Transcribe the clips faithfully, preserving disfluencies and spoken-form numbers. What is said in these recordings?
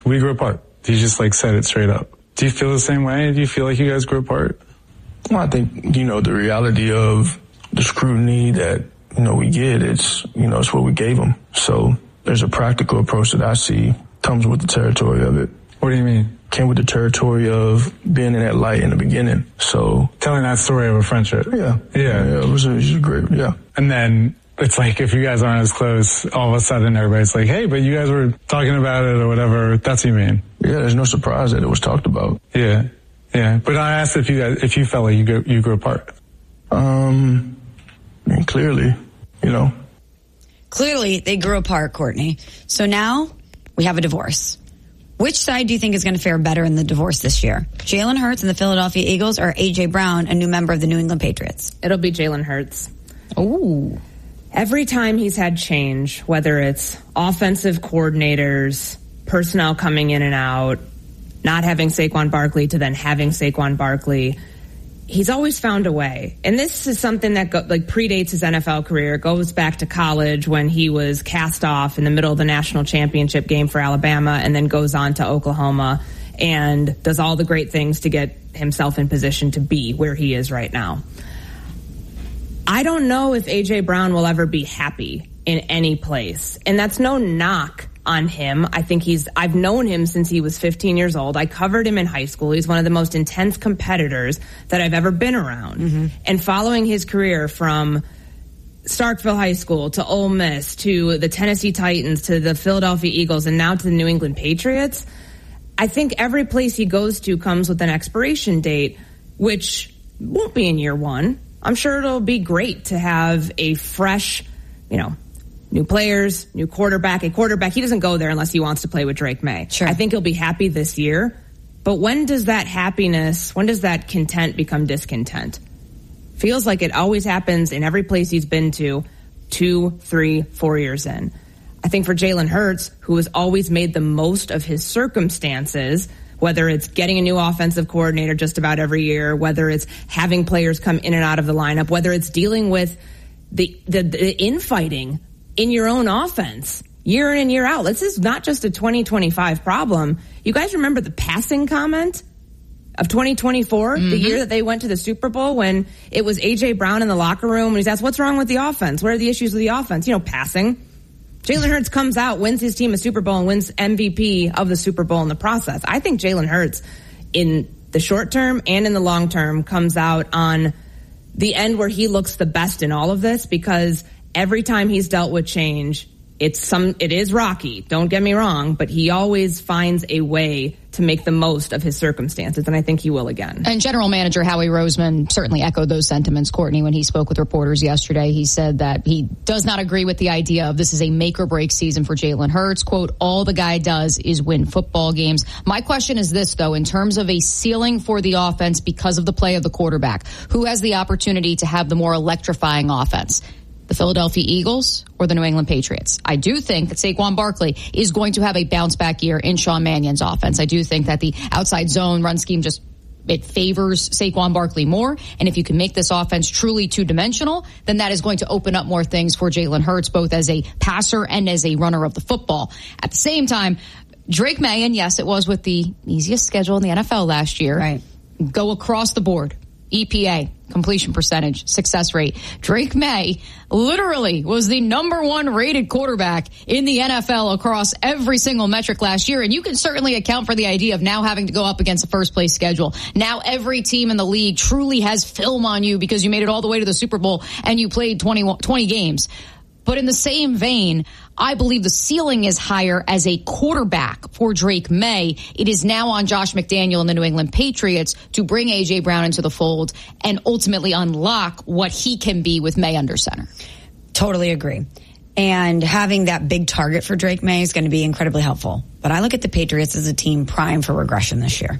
We grew apart. He just like said it straight up. Do you feel the same way? Do you feel like you guys grew apart? Well, I think, you know, the reality of the scrutiny that, you know, we get, it's, you know, it's what we gave him. So there's a practical approach that I see comes with the territory of it. What do you mean? Came with the territory of being in that light in the beginning. So telling that story of a friendship. Yeah. Yeah. Yeah, it was, it was great. Yeah. And then it's like if you guys aren't as close, all of a sudden everybody's like, hey, but you guys were talking about it or whatever. That's what you mean. Yeah, there's no surprise that it was talked about. Yeah. Yeah. But I asked if you guys, if you felt like you go, you grew apart. Um, I mean, clearly, you know. Clearly they grew apart, Courtney. So now we have a divorce. Which side do you think is going to fare better in the divorce this year? Jalen Hurts and the Philadelphia Eagles or A J. Brown, a new member of the New England Patriots? It'll be Jalen Hurts. Ooh. Every time he's had change, whether it's offensive coordinators, personnel coming in and out, not having Saquon Barkley to then having Saquon Barkley, he's always found a way. And this is something that go, like predates his N F L career. It goes back to college when he was cast off in the middle of the national championship game for Alabama and then goes on to Oklahoma and does all the great things to get himself in position to be where he is right now. I don't know if A J. Brown will ever be happy in any place. And that's no knock on him. I think he's, I've known him since he was fifteen years old. I covered him in high school. He's one of the most intense competitors that I've ever been around. Mm-hmm. And following his career from Starkville High School to Ole Miss to the Tennessee Titans to the Philadelphia Eagles and now to the New England Patriots, I think every place he goes to comes with an expiration date, which won't be in year one. I'm sure it'll be great to have a fresh, you know, new players, new quarterback, a quarterback. He doesn't go there unless he wants to play with Drake May. Sure. I think he'll be happy this year. But when does that happiness, when does that content become discontent? Feels like it always happens in every place he's been to two, three, four years in. I think for Jalen Hurts, who has always made the most of his circumstances, whether it's getting a new offensive coordinator just about every year, whether it's having players come in and out of the lineup, whether it's dealing with the, the, the infighting in your own offense year in and year out. This is not just a twenty twenty-five problem. You guys remember the passing comment of twenty twenty-four, mm-hmm. the year that they went to the Super Bowl when it was A J. Brown in the locker room and he's asked, what's wrong with the offense? What are the issues with the offense? You know, passing. Jalen Hurts comes out, wins his team a Super Bowl and wins M V P of the Super Bowl in the process. I think Jalen Hurts in the short term and in the long term comes out on the end where he looks the best in all of this because every time he's dealt with change, it's some, it is rocky. Don't get me wrong, but he always finds a way to make the most of his circumstances, and I think he will again. And General Manager Howie Roseman certainly echoed those sentiments, Courtney, when he spoke with reporters yesterday. He said that he does not agree with the idea of this is a make-or-break season for Jalen Hurts. Quote, all the guy does is win football games. My question is this, though, in terms of a ceiling for the offense because of the play of the quarterback, who has the opportunity to have the more electrifying offense? The Philadelphia Eagles or the New England Patriots? I do think that Saquon Barkley is going to have a bounce-back year in Sean Mannion's offense. I do think that the outside zone run scheme just it favors Saquon Barkley more. And if you can make this offense truly two-dimensional, then that is going to open up more things for Jalen Hurts, both as a passer and as a runner of the football. At the same time, Drake May, and yes, it was with the easiest schedule in the N F L last year, right. Go across the board. E P A, completion percentage, success rate. Drake May literally was the number one rated quarterback in the N F L across every single metric last year. And you can certainly account for the idea of now having to go up against a first place schedule. Now every team in the league truly has film on you because you made it all the way to the Super Bowl and you played twenty, twenty games. But in the same vein, I believe the ceiling is higher as a quarterback for Drake May. It is now on Josh McDaniel and the New England Patriots to bring A J. Brown into the fold and ultimately unlock what he can be with May under center. Totally agree. And having that big target for Drake May is going to be incredibly helpful. But I look at the Patriots as a team prime for regression this year.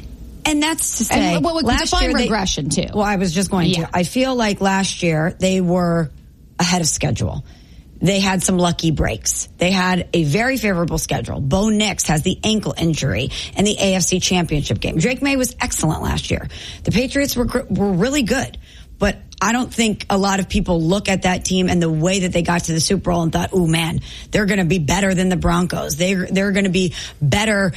And that's to say, and, well, we last define year regression they, too. Well, I was just going yeah. to. I feel like last year they were ahead of schedule. They had some lucky breaks. They had a very favorable schedule. Bo Nix has the ankle injury in the A F C Championship game. Drake May was excellent last year. The Patriots were were really good. But I don't think a lot of people look at that team and the way that they got to the Super Bowl and thought, oh man, they're going to be better than the Broncos. They're, they're going to be better